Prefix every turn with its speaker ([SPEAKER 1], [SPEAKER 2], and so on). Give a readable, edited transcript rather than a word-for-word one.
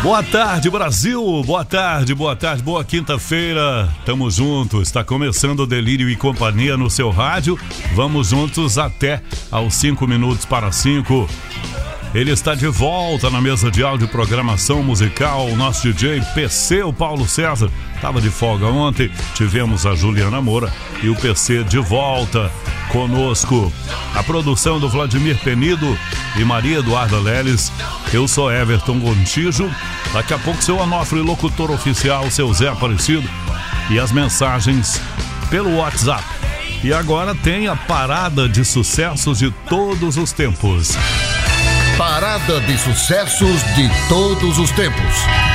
[SPEAKER 1] Boa tarde, Brasil, boa tarde, boa quinta-feira, tamo juntos, está começando o Delírio e Companhia no seu rádio, vamos juntos até aos 5 minutos para 5. Ele está de volta na mesa de áudio e programação musical, o nosso DJ PC, o Paulo César, estava de folga ontem, tivemos a Juliana Moura e o PC de volta conosco. A produção do Vladimir Penido e Maria Eduarda Leles, eu sou Everton Gontijo, daqui a pouco seu Onofre, locutor oficial, seu Zé Aparecido e as mensagens pelo WhatsApp. E agora tem a parada de sucessos de todos os tempos.
[SPEAKER 2] Parada de sucessos de todos os tempos.